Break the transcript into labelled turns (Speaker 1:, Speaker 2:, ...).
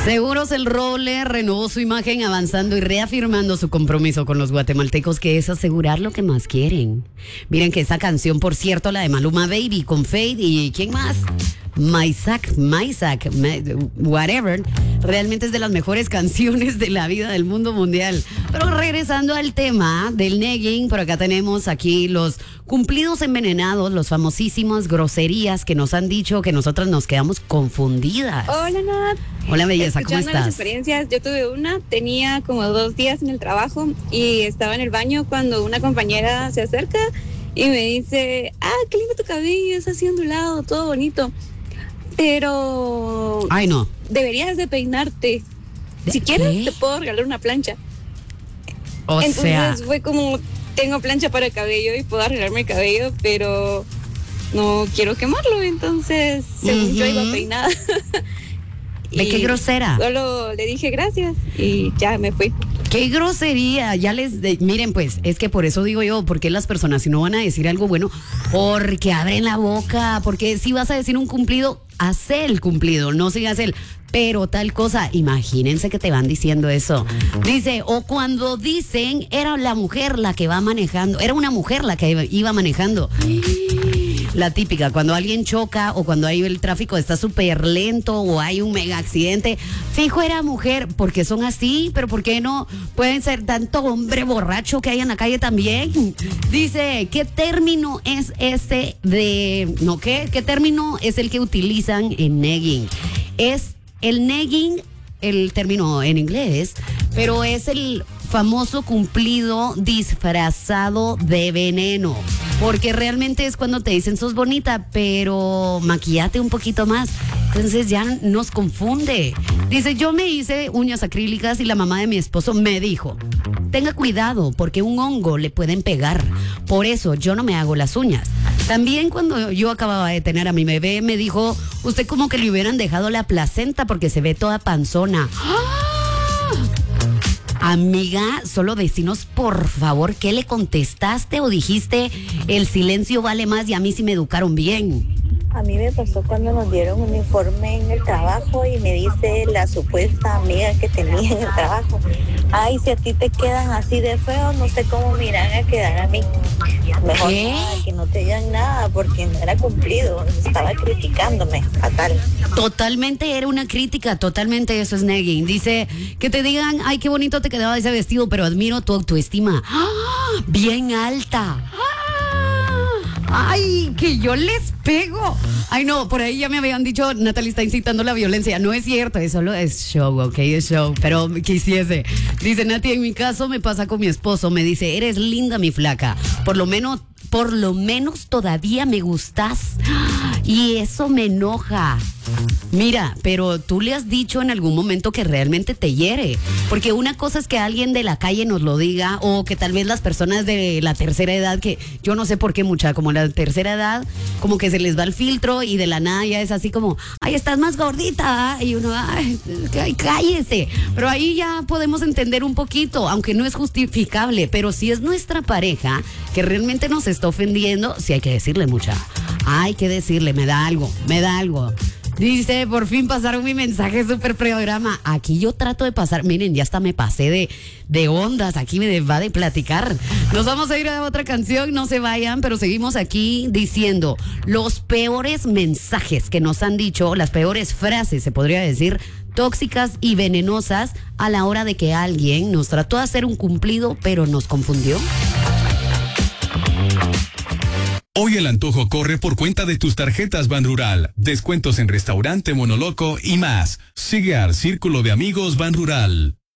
Speaker 1: Seguros El Roble renovó su imagen avanzando y reafirmando su compromiso con los guatemaltecos, que es asegurar lo que más quieren. Miren que esa canción, por cierto, la de Maluma Baby con Fade y ¿quién más? Maisak, whatever, realmente es de las mejores canciones de la vida del mundo mundial. Pero regresando al tema del negging, por acá tenemos aquí los cumplidos envenenados, los famosísimos groserías que nos han dicho que nosotras nos quedamos confundidas.
Speaker 2: Hola, Nat.
Speaker 1: Hola, belleza, ¿cómo
Speaker 2: Escuchando
Speaker 1: estás?
Speaker 2: las experiencias, yo tuve una, tenía como 2 días en el trabajo y estaba en el baño cuando una compañera se acerca y me dice, qué lindo tu cabello, es así ondulado, todo bonito. Pero
Speaker 1: Ay, no.
Speaker 2: deberías de peinarte. Si quieres, te puedo regalar una plancha. Entonces fue como, tengo plancha para el cabello y puedo arreglarme el cabello, pero no quiero quemarlo. Entonces, según yo iba peinada.
Speaker 1: ¿De qué grosera?
Speaker 2: Solo le dije gracias y ya me fui.
Speaker 1: ¡Qué grosería! Miren, pues, es que por eso digo yo, porque las personas si no van a decir algo bueno, porque abren la boca, porque si vas a decir un cumplido, haz el cumplido, no sigas el pero tal cosa. Imagínense que te van diciendo eso. Dice, o cuando dicen, era la mujer la que va manejando, era una mujer la que iba manejando. La típica, cuando alguien choca o cuando hay el tráfico está súper lento o hay un mega accidente, fijo era mujer, porque son así, pero ¿por qué no pueden ser tanto hombre borracho que hay en la calle también? Dice, ¿qué término es ese de, no qué? ¿Qué término es el que utilizan en negging? Es el negging, el término en inglés, pero es el famoso cumplido disfrazado de veneno, porque realmente es cuando te dicen sos bonita, pero maquillate un poquito más. Entonces ya nos confunde. Dice, yo me hice uñas acrílicas y la mamá de mi esposo me dijo, tenga cuidado porque un hongo le pueden pegar. Por eso yo no me hago las uñas. También cuando yo acababa de tener a mi bebé me dijo, usted como que le hubieran dejado la placenta porque se ve toda panzona. Amiga, solo decinos por favor qué le contestaste o dijiste el silencio vale más y a mí sí me educaron bien.
Speaker 3: A mí me pasó cuando nos dieron un informe en el trabajo y me dice la supuesta amiga que tenía en el trabajo, ay, si a ti te quedan así de feo, no sé cómo me irán a quedar a mí. Mejor nada, que no te digan nada porque no era cumplido, estaba criticándome, fatal.
Speaker 1: Totalmente era una crítica, totalmente eso es negging. Dice, que te digan, ay, qué bonito te quedaba ese vestido, pero admiro tu autoestima. ¡Ah! Bien alta. ¡Ay, que yo les pego! Ay, no, por ahí ya me habían dicho, Natalie está incitando la violencia. No es cierto, es solo es show, ¿ok? Es show, pero quisiese. Dice Nati, en mi caso me pasa con mi esposo. Me dice, eres linda, mi flaca. Por lo menos todavía me gustas. Y eso me enoja. Mira, pero tú le has dicho en algún momento que realmente te hiere. Porque una cosa es que alguien de la calle nos lo diga, o que tal vez las personas de la tercera edad, que yo no sé por qué mucha, como la tercera edad, como que se les va el filtro y de la nada ya es así como, ay, estás más gordita, y uno, ay, cállese. Pero ahí ya podemos entender un poquito, aunque no es justificable, pero si es nuestra pareja que realmente nos está ofendiendo, sí hay que decirle mucha. Hay que decirle, me da algo. Dice, por fin pasaron mi mensaje súper programa. Aquí yo trato de pasar, miren, ya hasta me pasé de ondas, aquí me va de platicar. Nos vamos a ir a otra canción, no se vayan, pero seguimos aquí diciendo los peores mensajes que nos han dicho, las peores frases, se podría decir, tóxicas y venenosas a la hora de que alguien nos trató de hacer un cumplido, pero nos confundió.
Speaker 4: Hoy el antojo corre por cuenta de tus tarjetas Banrural. Descuentos en restaurante Monoloco y más. Sigue al Círculo de Amigos Banrural.